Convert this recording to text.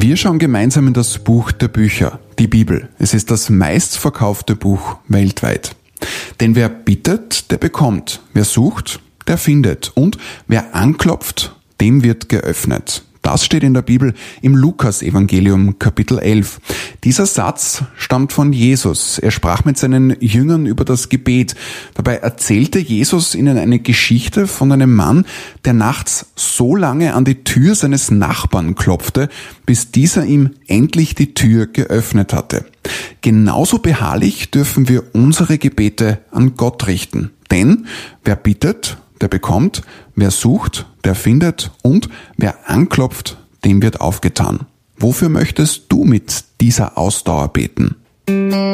Wir schauen gemeinsam in das Buch der Bücher, die Bibel. Es ist das meistverkaufte Buch weltweit. Denn wer bittet, der bekommt. Wer sucht, der findet. Und wer anklopft, dem wird geöffnet. Das steht in der Bibel im Lukas-Evangelium, Kapitel 11. Dieser Satz stammt von Jesus. Er sprach mit seinen Jüngern über das Gebet. Dabei erzählte Jesus ihnen eine Geschichte von einem Mann, der nachts so lange an die Tür seines Nachbarn klopfte, bis dieser ihm endlich die Tür geöffnet hatte. Genauso beharrlich dürfen wir unsere Gebete an Gott richten. Denn wer bittet, der bekommt, wer sucht, der findet und wer anklopft, dem wird aufgetan. Wofür möchtest du mit dieser Ausdauer beten?